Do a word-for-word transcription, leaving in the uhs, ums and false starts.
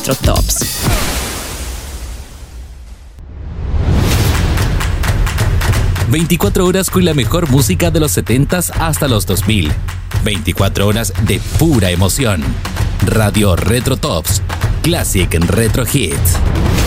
Retro Tops. veinticuatro horas con la mejor música de los setentas hasta los dos mil. veinticuatro horas de pura emoción. Radio Retro Tops. Classic Retro Hits.